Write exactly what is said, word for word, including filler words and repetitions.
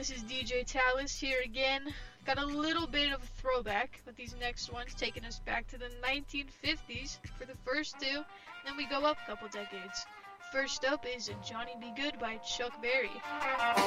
this is D J Talus here again. Got a little bit of a throwback with these next ones, taking us back to the nineteen fifties for the first two, then we go up a couple decades. First up is Johnny B. Good by Chuck Berry.